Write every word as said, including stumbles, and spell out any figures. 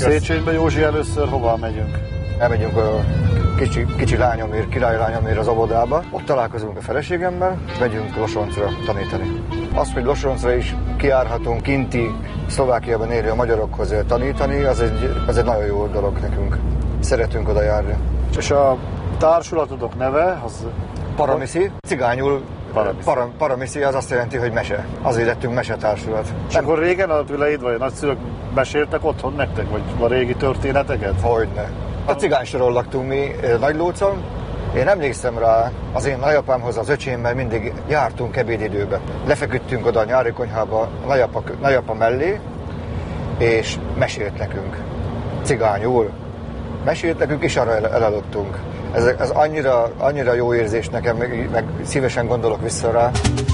Széchenybe, Józsi, először hova megyünk? Elmegyünk a kicsi, kicsi lányomért, királylányomért az óvodába. Ott találkozunk a feleségemmel, megyünk Losoncra tanítani. Azt, hogy Losoncra is kijárhatunk kinti Szlovákiában élő a magyarokhoz tanítani, az egy, az egy nagyon jó dolog nekünk. Szeretünk oda járni. És a társulatodok neve? Az... Paramiszi. Cigányul Paramiszi. Para, paramiszi az azt jelenti, hogy mese. Azért lettünk mesetársulat. És akkor régen a szüleid vagy a nagyszülők meséltek otthon nektek? Vagy a régi történeteket? Hogyne. A cigánysoron laktunk mi Nagylócon. Én emlékszem rá, az én nagyapámhoz, az öcsémmel mindig jártunk ebédidőbe. Lefeküdtünk oda a nyári konyhába a nagyapa, nagyapa mellé, és mesélt nekünk. Cigányul. Mesélt nekünk, és arra el, elaludtunk. Ez, ez annyira, annyira jó érzés nekem, meg, meg szívesen gondolok vissza rá.